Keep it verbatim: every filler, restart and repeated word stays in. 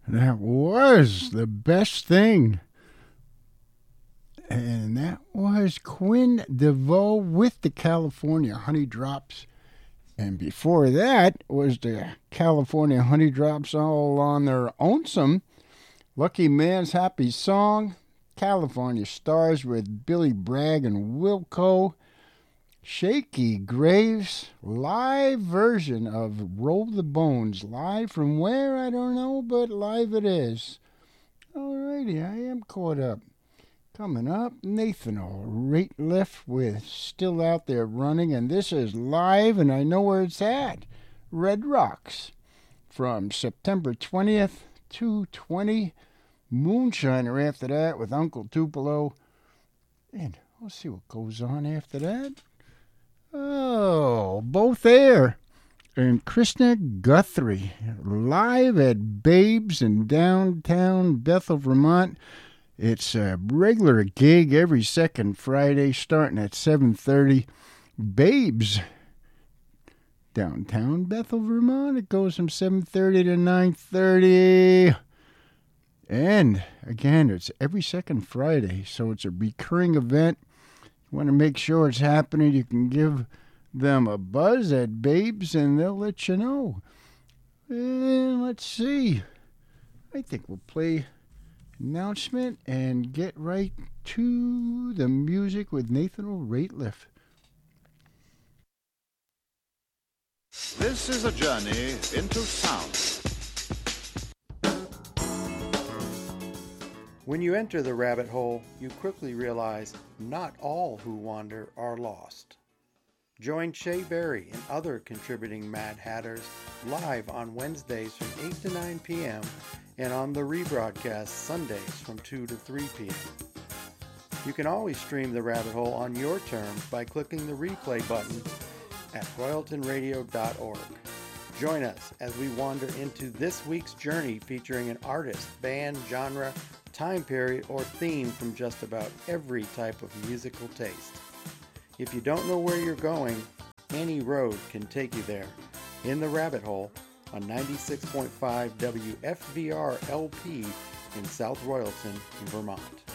That was the best thing. And that was Quinn DeVoe with the California Honey Drops. And before that was the California Honey Drops all on their own. Lucky Man's Happy Song, California Stars with Billy Bragg and Wilco. Shaky Graves, live version of Roll the Bones. Live from where, I don't know, but live it is. Alrighty, I am caught up. Coming up, Nathaniel Rateliff with Still Out There Running, and this is live, and I know where it's at. Red Rocks from September twentieth to twenty. Moonshiner after that with Uncle Tupelo. And we'll see what goes on after that. Oh, both there. And Krishna Guthrie, live at Babes in downtown Bethel, Vermont. It's a regular gig every second Friday starting at seven thirty. Babes, downtown Bethel, Vermont. It goes from seven thirty to nine thirty. And, again, it's every second Friday, so it's a recurring event. You want to make sure it's happening, you can give them a buzz at Babes, and they'll let you know. And let's see. I think we'll play announcement and get right to the music with Nathaniel Rateliff. This is a journey into sound. When you enter the rabbit hole, you quickly realize not all who wander are lost. Join Shay Berry and other contributing Mad Hatters live on Wednesdays from eight to nine p.m. and on the rebroadcast Sundays from two to three p.m. You can always stream the rabbit hole on your terms by clicking the replay button at royalton radio dot org. Join us as we wander into this week's journey featuring an artist, band, genre, time period, or theme from just about every type of musical taste. If you don't know where you're going, any road can take you there. In the Rabbit Hole on ninety-six point five W F V R L P in South Royalton, Vermont.